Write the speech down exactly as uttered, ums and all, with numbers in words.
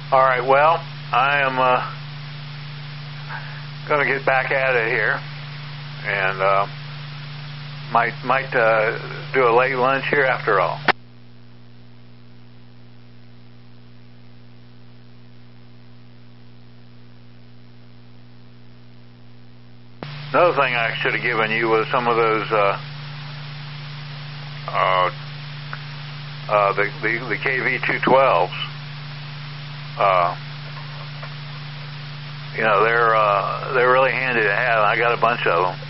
All right, well, I am uh, going to get back at it here, and uh, might might uh, do a late lunch here after all. Another thing I should have given you was some of those uh, uh, uh, the, the the K V two twelves. Uh, you know, they're uh, they're really handy to have. I got a bunch of them.